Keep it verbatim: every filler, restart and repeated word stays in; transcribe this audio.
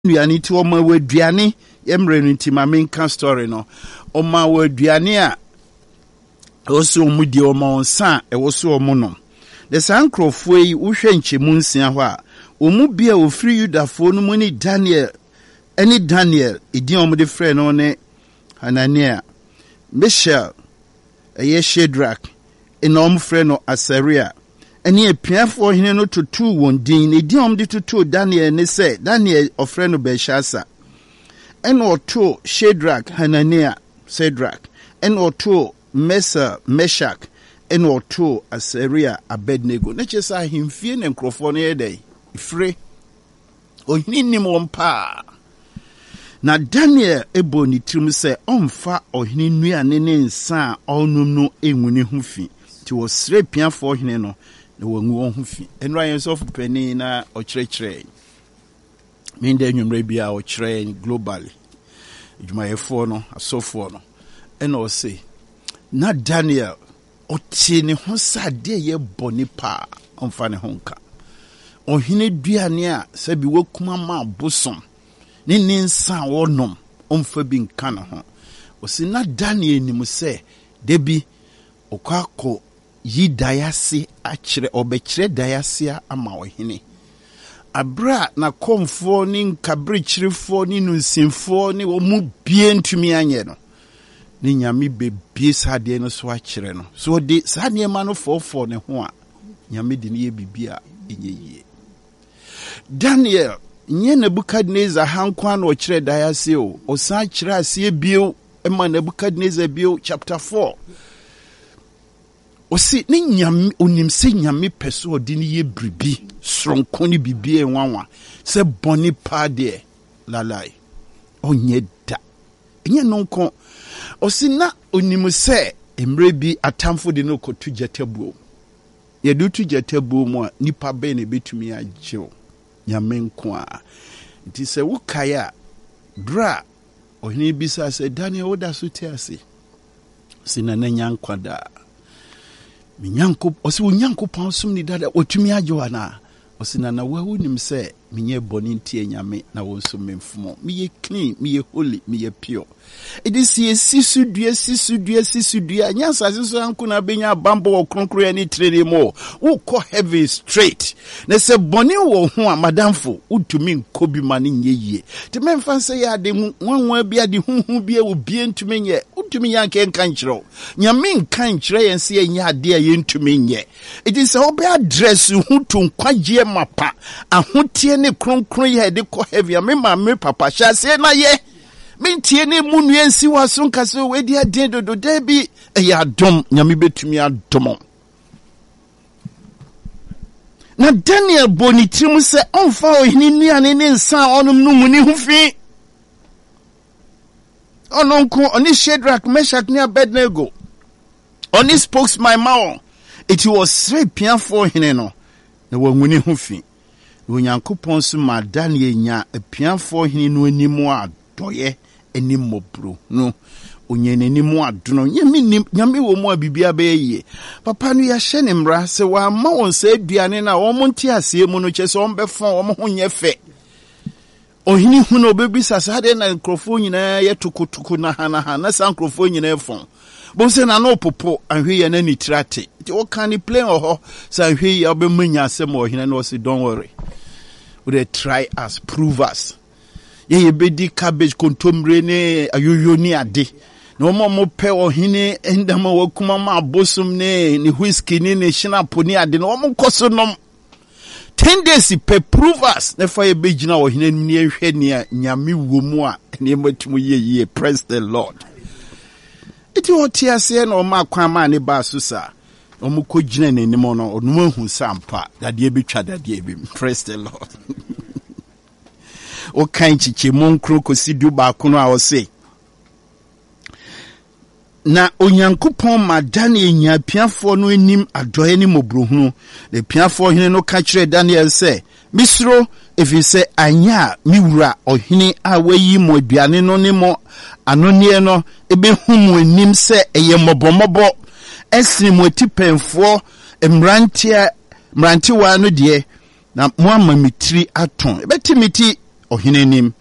nuani ti o ma waduane yemre no ti ma menka story no o ma waduane a o so mu di o ma onsa e wo so o mu no the sankrofo yi wo hwe nchemu nsia ho a o mu bia o free Yudafo no mu ni Daniel any Daniel edin o mu de frɛ no ne Hanania Mishael eye Shadrach ina o mu frɛ no Asaria eni epiafo hene no tutu won din edin o mu de tutu Daniel ne sɛ Daniel o frɛ no Belshazzar en o to Shadrach Hanania Shadrach en o to Mesa Meshach en o to Asaria Abednego na chesa himfie ne nkrofo no yedai ifre ohini nim won pa na Daniel ebo ni tirim sɛ ɔmfa ohini nuane ne nsa ɔnum no enwuni ho fi ti wo sre piafo hene no na wangu won ho fi enra yen so fupani na ɔkyerɛkyerɛ min da nwumre bia ɔkyerɛ globally adwumayɛfo no asofo no ɛna ɔse na Daniel ɔtie ne ho sade yɛ bɔne pa ɔmfa ne ho nka ohine duane a sabi wakuma ma bosom ne ne nsa wɔnom ɔmfa bi nka ne ho ɔse na Daniel nim sɛ debi ɔkɔ yi dayase akyerɛ ɔbɛkyerɛ dayase ama ɔhene abra na komfo ni nkabrikyirefo ni nunsimfo ni omu bie ntumi anye no ni nyame bebie sade no so akyerɛ no so de sade ma no fofo ne ho a nyame de ne ye bibia enye yie Daniel nye Nebukadnezar hankwa na ɔkyerɛ dayase o ɔsan kyerɛ ase bio ema Nebukadnezar bio chapter four osi ni nyame onim se nyame peso odi ni ye bribi sronko ni bibi enwanwa se boni pa de lalai onye da enye nonko osi na onim se emre bi atamfo de no kotu jatabuo ye do tu jatabuo mu a nipa be na betumi agyew nyame nko a nti se wukaya bra ohini bisa se Daniel woda so te ase sina na nyankwada minyanko osi unyanko pansum ni dada otumi ajoana osi na na wahu nim se minye boni ntie nyame na wonso memfumo miye clean miye holy miye pure edisi sisu dua sisu dua sisu dua nyansa sisu anko na benya bambo okronkro ya ni trade mo ukọ heavy straight na se boni wo ho a madamfo utumi nkobi mane nyeyie te memfa se ya de nwanwa bia de huhu bia wo bia ntumi nye utumi yanke nkan kyerɛ nyame nkan kyerɛ yen se nya ade a yentumi nye edisi obe address hu to nkwagie mapa ahotie ne kronkron ye de kɔ heavy me ma me papa sha se na ye mentie ne mu nuansi waso nkaso we dia den dodo da bi e adom nyame betumi adom na Daniel boni tirim se onfa ohini nuane ne nsa onum no mu ni hu fi ononko oni Shadrach Meshach ne Abednego oni spokes my mouth it was three piafo hene no na wanguni hu fi Onyankopɔn so ma Daniel nya apiafo hene no animu adoye animobro no onye nanimu adono nyame nyame wo mu abibia be ye papa no ya hye ne mra se wa ma won se aduane na wo monte ase mu no kyese on be fon wo ho nye fe ohini hu no bebisa sade na nkrofo nyina ye tukutuku na hana hana san nkrofo nyina fon bo se na no popo ahwe ye na ni trate ti wo kan ni play oho san hwe ye obemanya asem ohina na o se don't worry we dey try us prove us ye bedi cabbage kontomre ne ayoyo ni ade na omo mo pe ohine endama wakuma ma bosum ne ni whiskey ni ne shinapo ni ade na omo koso nom ten days pe prove us na fa ye begina ohine ni ehwe ni nyame womu a ne matumu ye ye praise the Lord iti otiase na omo akwan ma ne ba so sa omo ko gina ne nim no onu hu sampa dade betwa dade bi praise the Lord o kan chiche monkro kosi du ba kono a o se na Onyankopɔn ma Daniel nya piafo no anim adoye ni mobrohunu le piafo hene no ka kyerɛ Daniel sɛ misro efise anya mi wura ohene a wayi mo aduane no ne mo anone no ebehu mo anim sɛ eye mobomobɔ esini mo tipemfo emrantia mrantiwa no de na mo amamitri aton ebetimiti ɔhene nim